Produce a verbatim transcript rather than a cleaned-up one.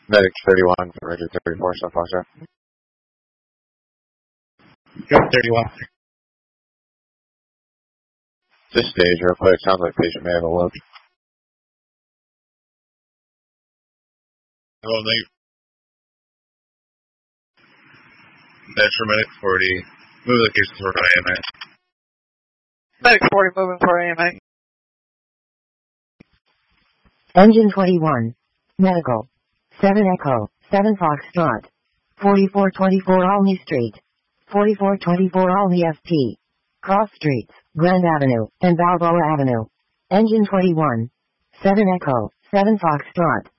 Medic thirty-one for Richard thirty-four, so far, sir. Yep, thirty-one. Just stage real quick. Sounds like patient may have a look. Oh, they. That's for Medic forty. Move the case for A M A. Medic forty moving for A M A. Engine twenty-one. Medical. seven Echo. seven Foxtrot. forty-four twenty-four Olney Street. forty-four twenty-four Olney F P. Cross Streets, Grand Avenue, and Balboa Avenue. Engine twenty-one. seven Echo. seven Foxtrot.